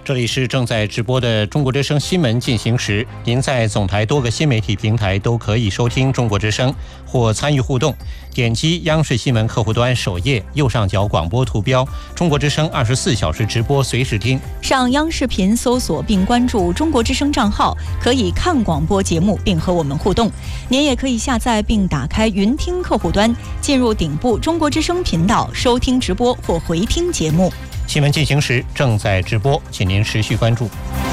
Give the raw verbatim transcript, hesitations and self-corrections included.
这里是正在直播的中国之声新闻进行时，您在总台多个新媒体平台都可以收听中国之声或参与互动。点击央视新闻客户端首页右上角广播图标，中国之声二十四小时直播随时听。 上央视频搜索并关注中国之声账号，可以看广播节目并和我们互动。您也可以下载并打开云听客户端，进入顶部中国之声频道收听直播或回听节目。 新闻进行时正在直播，请您持续关注。